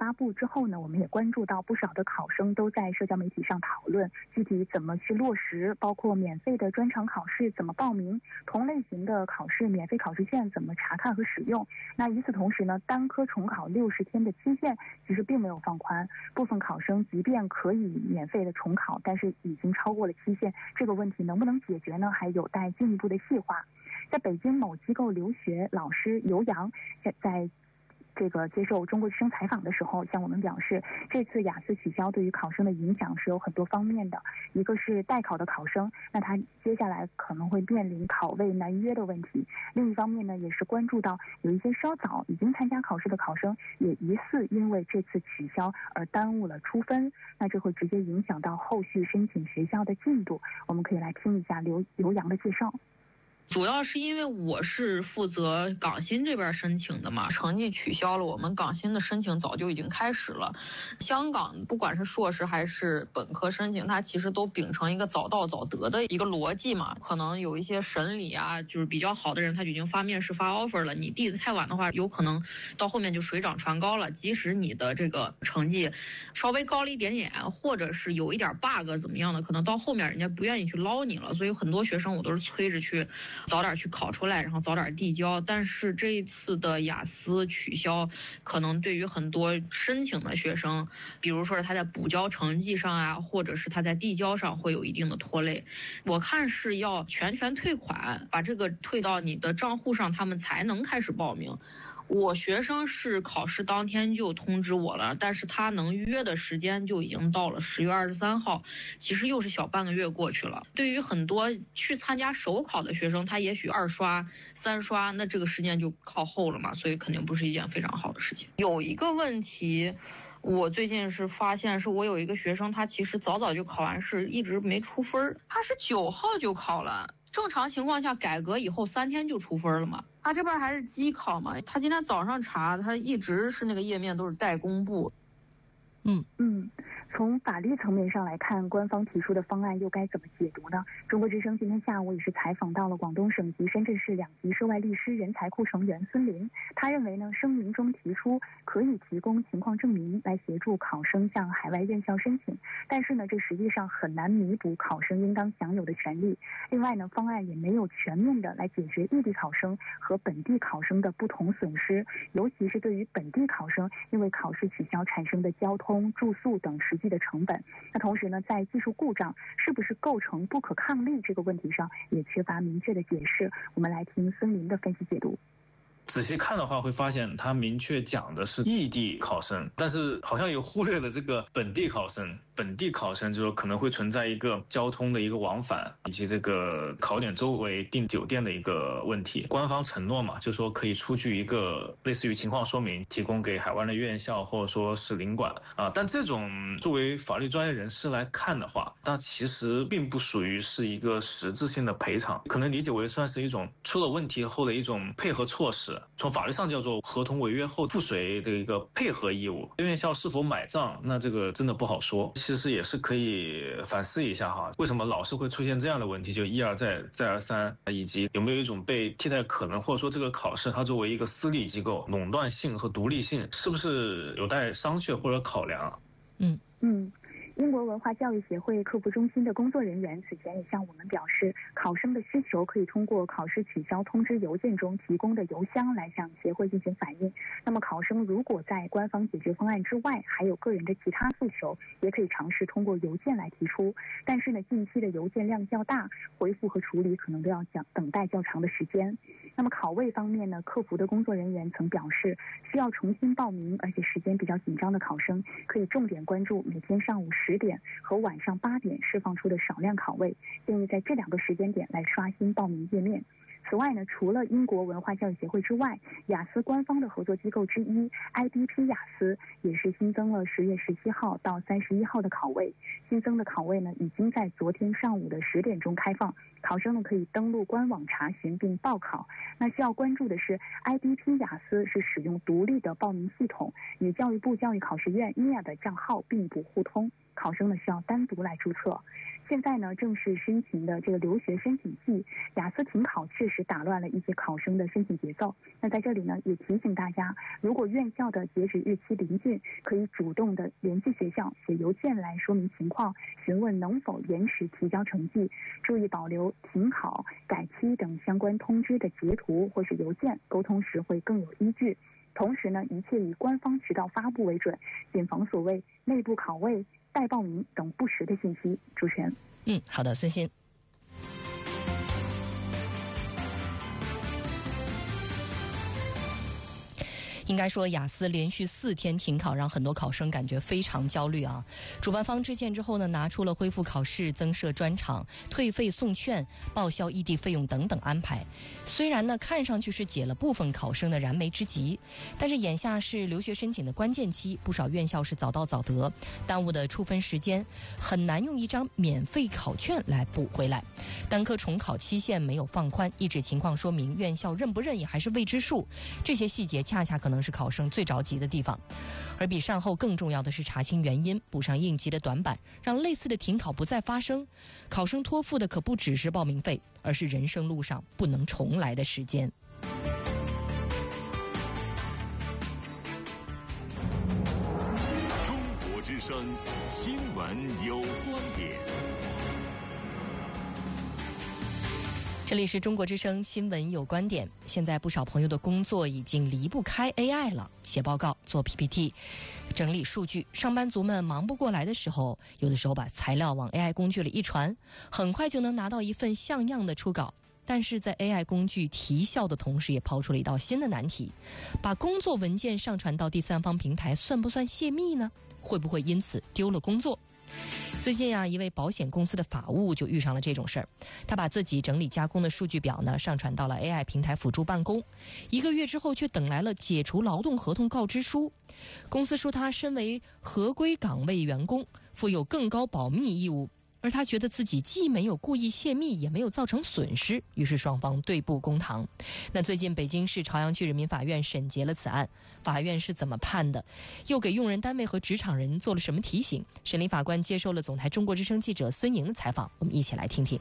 发布之后呢，我们也关注到不少的考生都在社交媒体上讨论具体怎么去落实，包括免费的专场考试怎么报名，同类型的考试免费考试卷怎么查看和使用。那与此同时呢，单科重考60天的期限其实并没有放宽，部分考生即便可以免费的重考，但是已经超过了期限，这个问题能不能解决呢，还有待进一步的细化。在北京某机构留学老师尤洋在这个接受中国之声采访的时候向我们表示，这次雅思取消对于考生的影响是有很多方面的，一个是待考的考生，那他接下来可能会面临考位难约的问题，另一方面呢，也是关注到有一些稍早已经参加考试的考生也疑似因为这次取消而耽误了出分，那这会直接影响到后续申请学校的进度。我们可以来听一下刘洋的介绍。 主要是因为我是负责港新这边申请的嘛，成绩取消了，我们港新的申请早就已经开始了。香港不管是硕士还是本科申请，它其实都秉承一个早到早得的一个逻辑嘛。可能有一些审理啊，就是比较好的人，他已经发面试发 offer 了，你递的太晚的话，有可能到后面就水涨船高了。即使你的这个成绩稍微高了一点点，或者是有一点 bug 怎么样的，可能到后面人家不愿意去捞你了。所以很多学生我都是催着去早点去考出来，然后早点递交。但是这一次的雅思取消，可能对于很多申请的学生，比如说他在补交成绩上啊，或者是他在递交上会有一定的拖累。我看是要全退款，把这个退到你的账户上，他们才能开始报名。我学生是考试当天就通知我了，但是他能约的时间就已经到了10月23号，其实又是小半个月过去了。对于很多去参加首考的学生，他也许2刷3刷，那这个时间就靠后了嘛，所以肯定不是一件非常好的事情。有一个问题，我最近是发现，是我有一个学生，他其实早就考完试，一直没出分，他是9号就考了。正常情况下改革以后3天就出分了嘛，他这边还是机考嘛，他今天早上查，他一直是那个页面都是待公布。 从法律层面上来看，官方提出的方案又该怎么解读呢？中国之声今天下午也是采访到了广东省级、深圳市2级涉外律师人才库成员孙林。他认为呢，声明中提出可以提供情况证明来协助考生向海外院校申请，但是呢，这实际上很难弥补考生应当享有的权利。另外呢，方案也没有全面的来解决异地考生和本地考生的不同损失，尤其是对于本地考生因为考试取消产生的交通、住宿等实际的成本。那同时呢，在技术故障是不是构成不可抗力这个问题上也缺乏明确的解释。我们来听孙林的分析解读。 仔细看的话，会发现他明确讲的是异地考生，但是好像也忽略了这个本地考生。本地考生就是说可能会存在一个交通的一个往返，以及这个考点周围订酒店的一个问题。官方承诺嘛，就是说可以出具一个类似于情况说明，提供给海外的院校或者说是领馆啊。但这种作为法律专业人士来看的话，那其实并不属于是一个实质性的赔偿，可能理解为算是一种出了问题后的一种配合措施。从法律上叫做合同违约后附随的一个配合义务。院校是否买账，那这个真的不好说。其实也是可以反思一下哈，为什么老是会出现这样的问题，就一而再再而三，以及有没有一种被替代可能，或者说这个考试它作为一个私立机构，垄断性和独立性是不是有待商榷或者考量？ 英国文化教育协会客服中心的工作人员此前也向我们表示，考生的需求可以通过考试取消通知邮件中提供的邮箱来向协会进行反映。那么考生如果在官方解决方案之外还有个人的其他诉求，也可以尝试通过邮件来提出。但是呢，近期的邮件量较大，回复和处理可能都要等待较长的时间。那么考位方面呢，客服的工作人员曾表示，需要重新报名而且时间比较紧张的考生，可以重点关注每天上午10点和晚上8点释放出的少量考位，建议在这2个时间点来刷新报名页面。此外呢，除了英国文化教育协会之外，雅思官方的合作机构之一 IDP 雅思也是新增了10月17号到31号的考位。新增的考位呢，已经在昨天上午的10点钟开放，考生呢可以登录官网查询并报考。那需要关注的是 IDP 雅思是使用独立的报名系统，与教育部教育考试院 NIA 的账号并不互通，考生呢需要单独来注册。 现在呢，正是申请的这个留学申请季，雅思停考确实打乱了一些考生的申请节奏。那在这里呢，也提醒大家，如果院校的截止日期临近，可以主动的联系学校，写邮件来说明情况，询问能否延迟提交成绩，注意保留停考、改期等相关通知的截图或是邮件，沟通时会更有依据。同时呢，一切以官方渠道发布为准，谨防所谓内部拷问、代报名等不实的信息。主持人。 好的，孙鑫。应该说，雅思连续4天停考，让很多考生感觉非常焦虑啊。主办方致歉之后呢，拿出了恢复考试、增设专场、退费送券、报销异地费用等等安排。虽然呢，看上去是解了部分考生的燃眉之急，但是眼下是留学申请的关键期，不少院校是早到早得，耽误的出分时间很难用一张免费考卷来补回来。单科重考期限没有放宽，一纸情况说明院校认不认也还是未知数。这些细节恰恰可能是考生最着急的地方，而比善后更重要的是查清原因，补上应急的短板，让类似的停考不再发生。考生托付的可不只是报名费，而是人生路上不能重来的时间。 中国之声新闻有观点。 这里是中国之声新闻有观点。现在不少朋友的工作已经离不开 AI 了，写报告、做 PPT、整理数据。上班族们忙不过来的时候，有的时候把材料往 AI 工具里一传，很快就能拿到一份像样的初稿。但是在 AI 工具提效的同时，也抛出了一道新的难题：把工作文件上传到第三方平台，算不算泄密呢？会不会因此丢了工作？最近啊，一位保险公司的法务就遇上了这种事儿。他把自己整理加工的数据表呢，上传到了 AI 平台辅助办公，1个月之后却等来了解除劳动合同告知书。公司说他身为合规岗位员工，负有更高保密义务，而他觉得自己既没有故意泄密，也没有造成损失，于是双方对簿公堂。那最近北京市朝阳区人民法院审结了此案，法院是怎么判的？又给用人单位和职场人做了什么提醒？审理法官接受了总台中国之声记者孙宁的采访，我们一起来听听。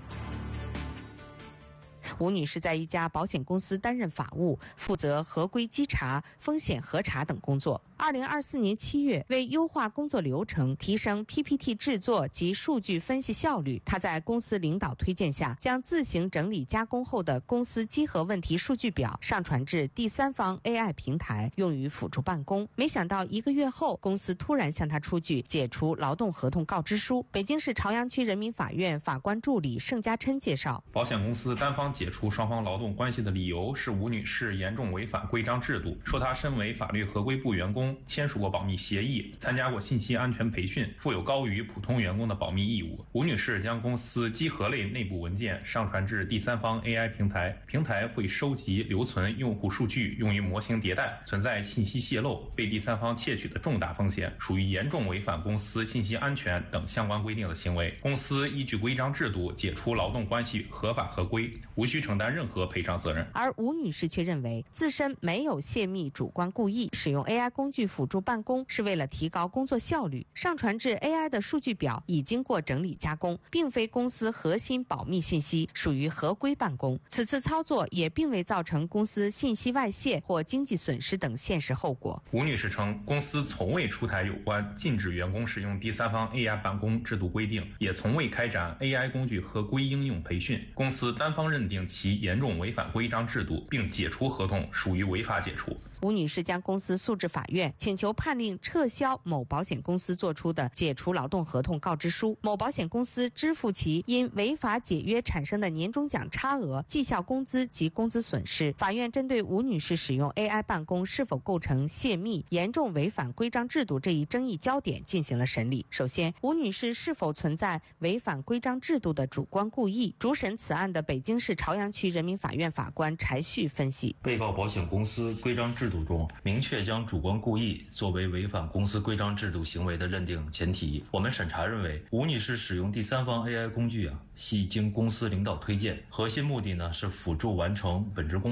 吴女士在一家保险公司担任法务，负责合规稽查、风险核查等工作。2024年7月，为优化工作流程、提升 PPT 制作及数据分析效率，她在公司领导推荐下，将自行整理加工后的公司稽核问题数据表上传至第三方 AI 平台，用于辅助办公。没想到1个月后，公司突然向她出具解除劳动合同告知书。北京市朝阳区人民法院法官助理盛家琛介绍， 保险公司单方解除双方劳动关系的理由是吴女士严重违反规章制度，说她身为法律合规部员工，签署过保密协议，参加过信息安全培训，负有高于普通员工的保密义务。吴女士将公司稽核类内部文件上传至第三方 AI 平台，平台会收集留存用户数据用于模型迭代，存在信息泄露、被第三方窃取的重大风险，属于严重违反公司信息安全等相关规定的行为。公司依据规章制度解除劳动关系合法合规，无需承担任何赔偿责任。 而吴女士却认为自身没有泄密主观故意，使用 AI 工具辅助办公是为了提高工作效率，上传至 AI 的数据表已经过整理加工，并非公司核心保密信息，属于合规办公。此次操作也并未造成公司信息外泄或经济损失等现实后果。 吴女士称，公司从未出台有关禁止员工使用第三方 AI 办公制度规定，也从未开展 AI 工具合规应用培训。公司单方认定其严重违反规章制度，并解除合同，属于违法解除。 吴女士将公司诉至法院，请求判令撤销某保险公司作出的解除劳动合同告知书，某保险公司支付其因违法解约产生的年终奖差额、绩效工资及工资损失。法院针对吴女士使用 AI 办公是否构成泄密、严重违反规章制度这一争议焦点进行了审理。首先，吴女士是否存在违反规章制度的主观故意？主审此案的北京市朝阳区人民法院法官柴旭分析， 被告保险公司规章制度中明确将主观故意作为违反公司规章制度行为的认定前提。我们审查认为，吴女士使用第三方 AI 工具系经公司领导推荐，核心目的是辅助完成本职工作，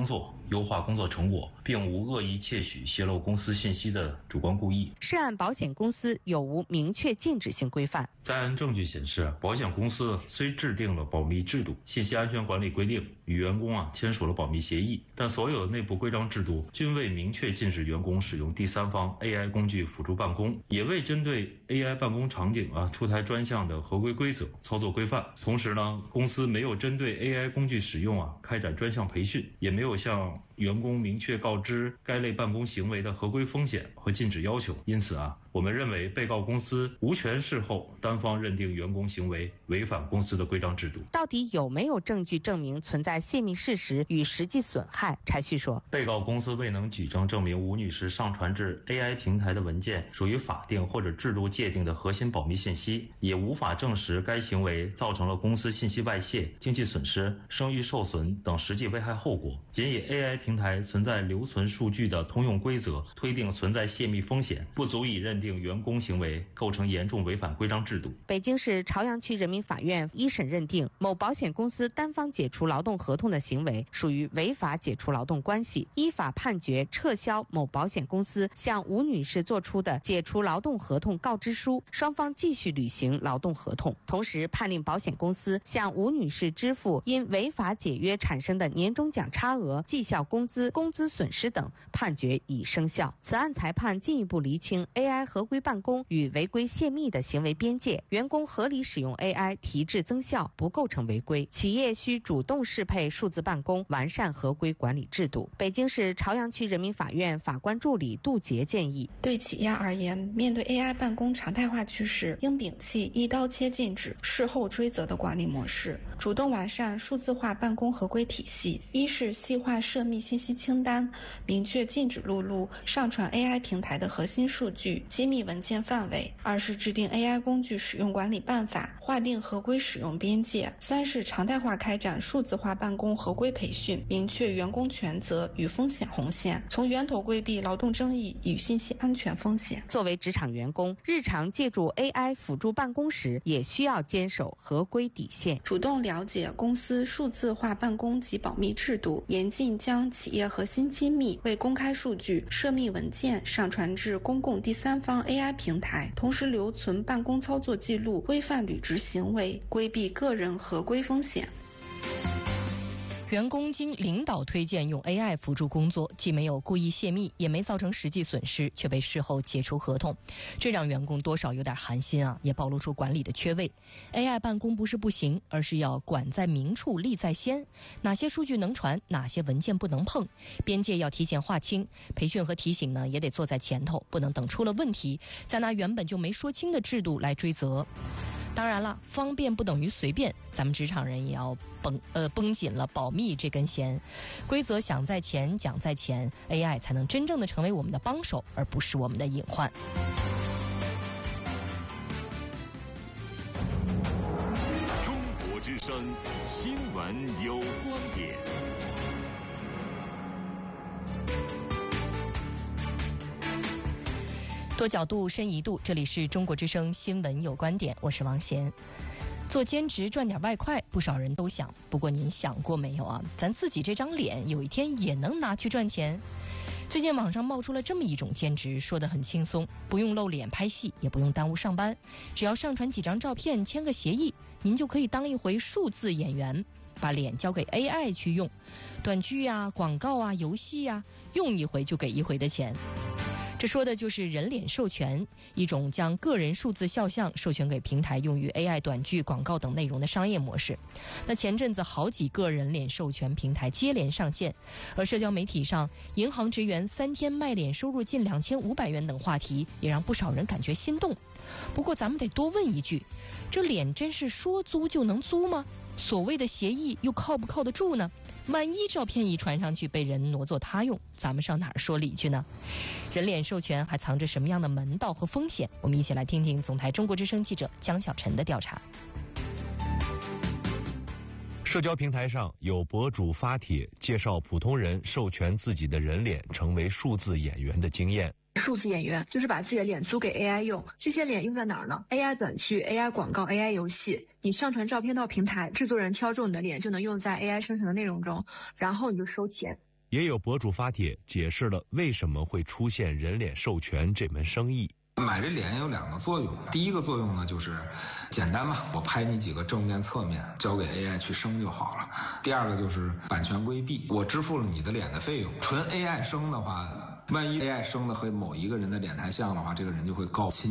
优化工作成果，并无恶意窃取、泄露公司信息的主观故意。 涉案保险公司有无明确禁止性规范？ 在案证据显示，保险公司虽制定了保密制度、信息安全管理规定，与员工签署了保密协议，但所有的内部规章制度均未明确禁止员工使用第三方 AI 工具辅助办公，也未针对 AI 办公场景出台专项的合规规则、操作规范。同时呢，公司没有针对 AI 工具使用开展专项培训，也没有向员工明确告知该类办公行为的合规风险和禁止要求。因此我们认为被告公司无权事后单方认定员工行为违反公司的规章制度。 到底有没有证据证明存在泄密事实与实际损害？柴旭说， 被告公司未能举证明吴女士上传至 AI 平台的文件属于法定或者制度界定的核心保密信息，也无法证实该行为造成了公司信息外泄、经济损失、声誉受损等实际危害后果。仅以 AI 平台存在留存数据的通用规则推定存在泄密风险，不足以认定员工行为构成严重违反规章制度。 北京市朝阳区人民法院一审认定，某保险公司单方解除劳动合同的行为属于违法解除劳动关系，依法判决撤销某保险公司向吴女士作出的解除劳动合同告知书，双方继续履行劳动合同。同时判令保险公司向吴女士支付因违法解约产生的年终奖差额、绩效工资、工资损失等，判决已生效。此案裁判进一步厘清 AI 合规办公与违规泄密的行为边界，员工合理使用 AI 提质增效不构成违规，企业需主动适配数字办公，完善合规管理制度。北京市朝阳区人民法院法官助理杜杰建议， 对企业而言，面对 AI 办公常态化趋势，应摒弃一刀切禁止、事后追责的管理模式，主动完善数字化办公合规体系。一是细化涉密信息清单，明确禁止录入上传 AI 平台的核心数据、机密文件范围；二是制定 AI 工具使用管理办法，划定合规使用边界；三是常态化开展数字化办公合规培训，明确员工权责与风险红线，从源头规避劳动争议与信息安全风险。 作为职场员工，日常借助 AI 辅助办公时，也需要坚守合规底线， 主动了解公司数字化办公及保密制度，严禁将企业核心机密、未公开数据、涉密文件上传至公共第三方 AI 平台，同时留存办公操作记录，规范履职行为，规避个人合规风险。 员工经领导推荐用 AI 辅助工作，既没有故意泄密，也没造成实际损失，却被事后解除合同，这让员工多少有点寒心也暴露出管理的缺位。AI 办公不是不行，而是要管在明处，利在先。哪些数据能传，哪些文件不能碰，边界要提前划清。培训和提醒呢，也得坐在前头，不能等出了问题，再拿原本就没说清的制度来追责。当然了，方便不等于随便，咱们职场人也要绷紧了保密这根弦。规则想在前，讲在前， AI 才能真正的成为我们的帮手，而不是我们的隐患。 中国之声新闻有观点。 多角度深一度，这里是中国之声新闻有观点，我是王贤。做兼职赚点外快，不少人都想，不过您想过没有咱自己这张脸有一天也能拿去赚钱。最近网上冒出了这么一种兼职，说得很轻松，不用露脸拍戏，也不用耽误上班，只要上传几张照片，签个协议，您就可以当一回数字演员，把脸交给 AI 去用，短剧广告游戏用一回就给一回的钱。这说的就是人脸授权，一种将个人数字肖像授权给平台用于 AI 短剧、广告等内容的商业模式。那前阵子好几个人脸授权平台接连上线，而社交媒体上银行职员3天卖脸收入近2500元等话题，也让不少人感觉心动。不过咱们得多问一句，这脸真是说租就能租吗？所谓的协议又靠不靠得住呢？万一照片一传上去被人挪作他用，咱们上哪儿说理去呢？人脸授权还藏着什么样的门道和风险？我们一起来听听总台中国之声记者江小晨的调查。 社交平台上有博主发帖介绍普通人授权自己的人脸成为数字演员的经验。 数字演员就是把自己的脸租给 AI 用，这些脸用在哪儿呢？ AI 短剧、AI 广告、AI 游戏，你上传照片到平台，制作人挑中你的脸就能用在 AI 生成的内容中，然后你就收钱。 也有博主发帖解释了为什么会出现人脸授权这门生意。 买这脸有2个作用，第一个作用呢就是简单嘛，我拍你几个正面侧面交给 AI 去生就好了。第二个就是版权规避，我支付了你的脸的费用。纯 AI 生的话，万一 AI 生的和某一个人的脸太像的话，这个人就会告侵